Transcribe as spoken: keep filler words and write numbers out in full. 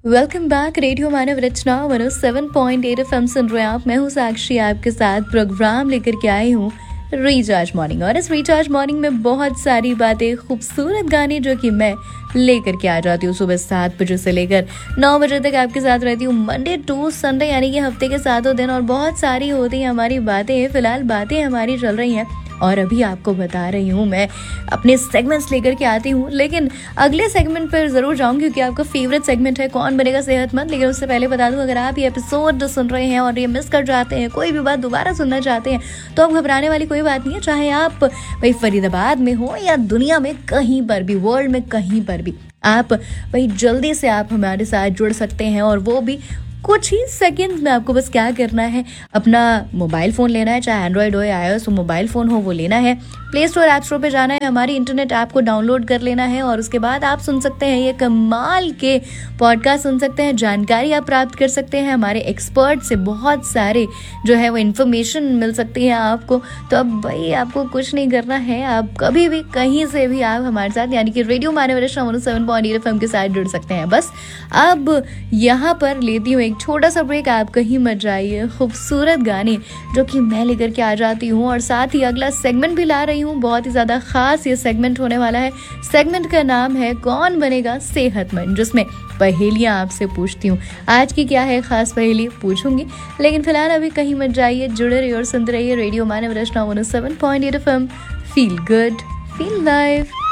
Welcome back. Radio मानव रचना one seven point eight F M सुन रहे हैं आप। मैं हूँ साक्षी, आपके साथ प्रोग्राम लेकर के आई हूँ रिचार्ज मॉर्निंग। और इस रिचार्ज मॉर्निंग में बहुत सारी बातें, खूबसूरत गाने जो कि मैं लेकर के आ जाती हूँ सुबह सात बजे से लेकर नौ बजे तक आपके साथ रहती हूँ, मंडे टू संडे, यानी कि हफ्ते के सातों दिन। और बहुत सारी होती हैं हमारी बातें। फिलहाल बातें हमारी चल रही हैं और अभी आपको बता रही हूँ मैं अपने सेगमेंट्स लेकर के आती हूँ, लेकिन अगले सेगमेंट पर जरूर जाऊंगी क्योंकि आपका फेवरेट सेगमेंट है कौन बनेगा सेहतमंद। लेकिन उससे पहले बता दूं, अगर आप ये एपिसोड सुन रहे हैं और ये मिस कर जाते हैं, कोई भी बात दोबारा सुनना चाहते हैं, तो अब घबराने वाली कोई बात नहीं है। चाहे आप भाई फरीदाबाद में हो या दुनिया में कहीं पर भी, वर्ल्ड में कहीं पर भी, आप भाई जल्दी से आप हमारे साथ जुड़ सकते हैं। और वो भी कुछ ही सेकंड्स में। आपको बस क्या करना है, अपना मोबाइल फ़ोन लेना है, चाहे एंड्रॉयड हो या आईओएस हो, मोबाइल फ़ोन हो वो लेना है, प्ले स्टोर ऐप स्टोर पे जाना है, हमारी इंटरनेट ऐप को डाउनलोड कर लेना है और उसके बाद आप सुन सकते हैं ये कमाल के पॉडकास्ट सुन सकते हैं, जानकारी आप प्राप्त कर सकते हैं, हमारे एक्सपर्ट से बहुत सारे जो है वो इन्फॉर्मेशन मिल सकती है आपको। तो अब भाई आपको कुछ नहीं करना है, आप कभी भी कहीं से भी आप हमारे साथ यानी कि रेडियो मानव रचना one seven point eight F M के साथ जुड़ सकते हैं। बस अब यहाँ पर लेती हूँ छोटा सा ब्रेक, आप कहीं मत जाइए। खूबसूरत गाने जो कि मैं लेकर के आ जाती हूँ और साथ ही अगला सेगमेंट भी ला रही हूँ। बहुत ही ज़्यादा खास ये सेगमेंट होने वाला है। सेगमेंट का नाम है कौन बनेगा सेहतमंद, जिसमें पहेलियाँ आपसे पूछती हूँ। आज की क्या है खास पहेली पूछूंगी, लेकिन फिलहाल अभी कहीं मत जाइए, जुड़े रहिए और सुनते रहिए रेडियो मानव रचना one seven point eight F M. Feel good, feel live.